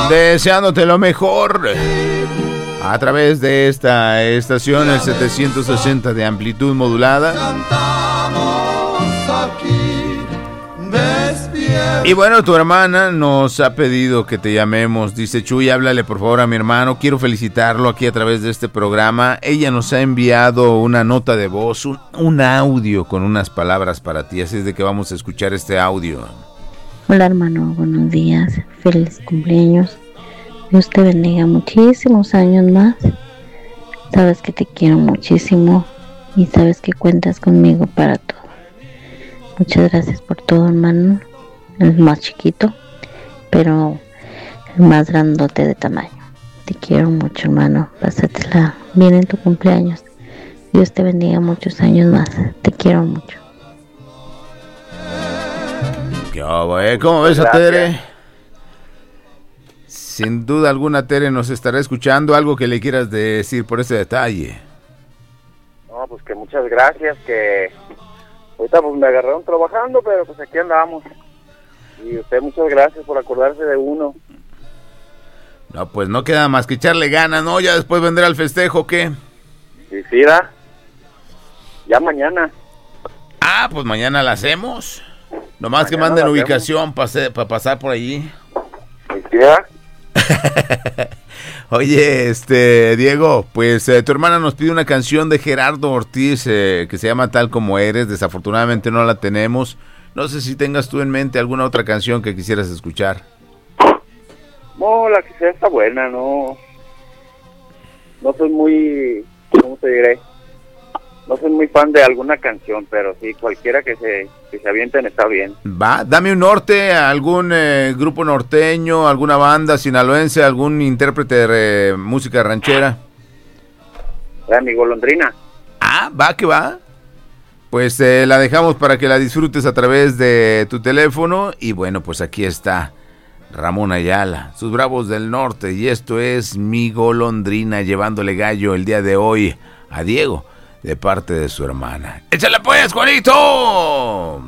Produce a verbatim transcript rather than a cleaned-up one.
deseándote lo mejor a través de esta estación, el setecientos sesenta de amplitud modulada. Y bueno, tu hermana nos ha pedido que te llamemos. Dice: Chuy, háblale por favor a mi hermano, quiero felicitarlo aquí a través de este programa. Ella nos ha enviado una nota de voz, un, un audio con unas palabras para ti, así es de que vamos a escuchar este audio. Hola hermano, buenos días, feliz cumpleaños, Dios te bendiga muchísimos años más. Sabes que te quiero muchísimo y sabes que cuentas conmigo para todo. Muchas gracias por todo, hermano. El más chiquito, pero el más grandote de tamaño. Te quiero mucho, hermano. Pásatela bien en tu cumpleaños. Dios te bendiga muchos años más. Te quiero mucho. ¿Qué hago, eh? ¿Cómo ves a Tere? Sin duda alguna Tere nos estará escuchando. Algo que le quieras decir por ese detalle. No, pues que muchas gracias, que ahorita pues me agarraron trabajando, pero pues aquí andamos. Y usted, muchas gracias por acordarse de uno. No, pues no queda más que echarle ganas, ¿no? Ya después vendrá el festejo, ¿qué? Sí, sí, ¿da? Ya mañana. Ah, pues mañana la hacemos. Nomás mañana que manden ubicación para pa pasar por allí. ¿Sí, sí, da? Oye, este, Diego, pues eh, tu hermana nos pide una canción de Gerardo Ortiz eh, que se llama Tal Como Eres. Desafortunadamente no la tenemos. No sé si tengas tú en mente alguna otra canción que quisieras escuchar. No, la que sea está buena, no. No soy muy, ¿cómo te diré? No soy muy fan de alguna canción, pero sí, cualquiera que se, que se avienten está bien. Va, dame un norte, algún eh, grupo norteño, alguna banda sinaloense, algún intérprete de eh, música ranchera. ¿Eh, mi golondrina? Ah, va que va. Pues eh, la dejamos para que la disfrutes a través de tu teléfono. Y bueno, pues aquí está Ramón Ayala, sus Bravos del Norte. Y esto es Mi Golondrina, llevándole gallo el día de hoy a Diego, de parte de su hermana. ¡Échale pues, Juanito!